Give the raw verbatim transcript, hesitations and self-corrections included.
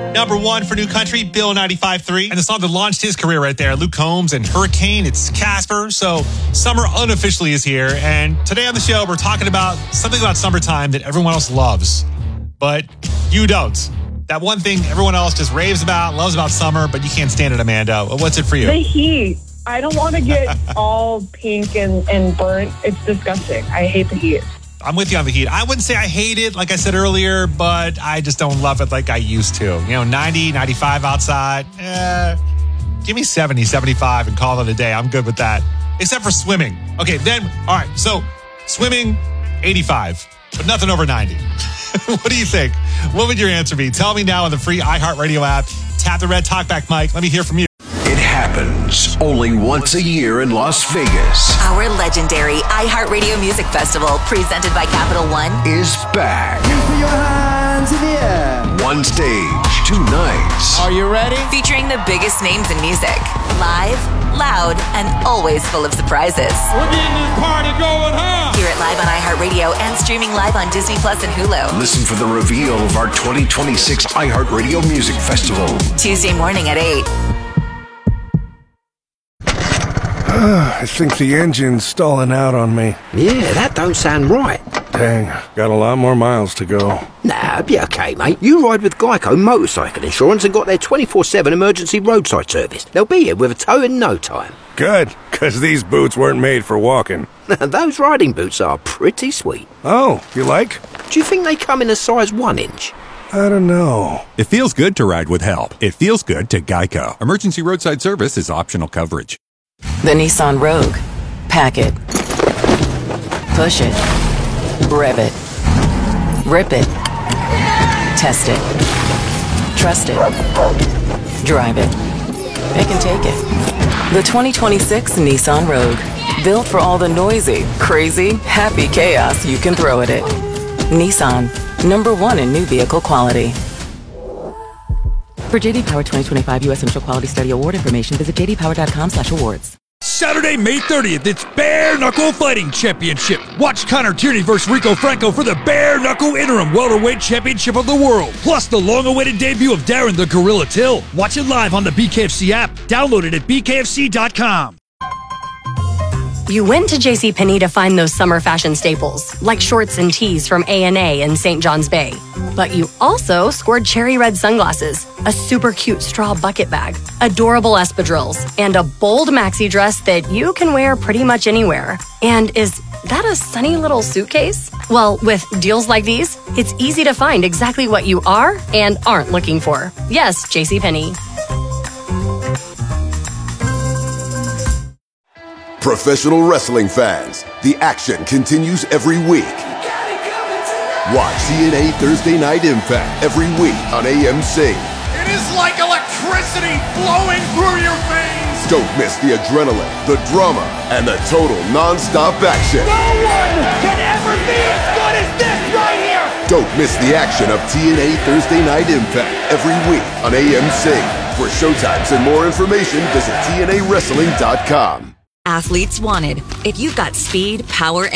Number one for New Country, Bill ninety-five point three. And the song that launched his career right there, Luke Combs and Hurricane, it's Casper. So summer unofficially is here. And today on the show, we're talking about something about summertime that everyone else loves, but you don't. That one thing everyone else just raves about, loves about summer, but you can't stand it, Amanda. What's it for you? The heat. I don't want to get all pink and, and burnt. It's disgusting. I hate the heat. I'm with you on the heat. I wouldn't say I hate it, like I said earlier, but I just don't love it like I used to. You know, ninety, ninety-five outside. Eh, give me seventy, seventy-five and call it a day. I'm good with that. Except for swimming. Okay, then, all right. So, swimming, eighty-five, but nothing over ninety. What do you think? What would your answer be? Tell me now on the free iHeartRadio app. Tap the red talkback mic. Let me hear from you. It happens only once a year in Las Vegas. Our legendary iHeartRadio Music Festival, presented by Capital One, is back. Put your hands in the air. One stage, two nights. Are you ready? featuring the biggest names in music. Live, loud, and always full of surprises. We're getting this party going, huh? Hear it live on iHeartRadio and streaming live on Disney Plus and Hulu. Listen for the reveal of our twenty twenty-six iHeartRadio Music Festival. Tuesday morning at eight. I think the engine's stalling out on me. Yeah, that don't sound right. Dang, got a lot more miles to go. Nah, be okay, mate. You ride with Geico Motorcycle Insurance and got their twenty-four seven emergency roadside service. They'll be here with a tow in no time. Good, because these boots weren't made for walking. Those riding boots are pretty sweet. Oh, you like? Do you think they come in a size one inch? I don't know. It feels good to ride with help. It feels good to Geico. Emergency roadside service is optional coverage. The Nissan Rogue. Pack it. Push it. Rev it. Rip it. Test it. Trust it. Drive it. It can take it. The twenty twenty-six Nissan Rogue. Built for all the noisy, crazy, happy chaos you can throw at it. Nissan. Number one in new vehicle quality. For J D Power twenty twenty-five U S Initial Quality Study Award information, visit j d power dot com slash awards. Saturday, May thirtieth, it's Bare Knuckle Fighting Championship. Watch Connor Tierney versus Rico Franco for the Bare Knuckle Interim Welterweight Championship of the World. Plus the long-awaited debut of Darren the Gorilla Till. Watch it live on the B K F C app. Download it at b k f c dot com. You went to JCPenney to find those summer fashion staples, like shorts and tees from A and A in Saint John's Bay. But you also scored cherry red sunglasses, a super cute straw bucket bag, adorable espadrilles, and a bold maxi dress that you can wear pretty much anywhere. And is that a sunny little suitcase? Well, with deals like these, it's easy to find exactly what you are and aren't looking for. Yes, JCPenney. Professional wrestling fans, the action continues every week. Watch T N A Thursday Night Impact every week on A M C. It is like electricity flowing through your veins. Don't miss the adrenaline, the drama, and the total non-stop action. No one can ever be as good as this right here. Don't miss the action of T N A Thursday Night Impact every week on A M C. For showtimes and more information, visit T N A wrestling dot com. Athletes wanted. If you've got speed, power,